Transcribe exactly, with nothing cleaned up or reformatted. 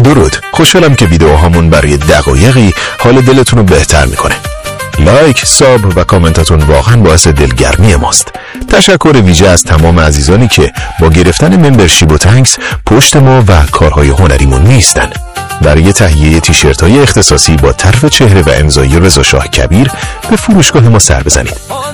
درود، خوشحالم که ویدیوهامون برای دقایقی حال دلتون رو بهتر میکنه. لایک، ساب و کامنتاتون واقعا باعث دلگرمی ماست. تشکر ویژه از تمام عزیزانی که با گرفتن ممبرشیپ و تانکس پشت ما و کارهای هنریمون نیستن. برای تهیه تیشرت های اختصاصی با طرف چهره و امضای رضا شاه کبیر به فروشگاه ما سر بزنید.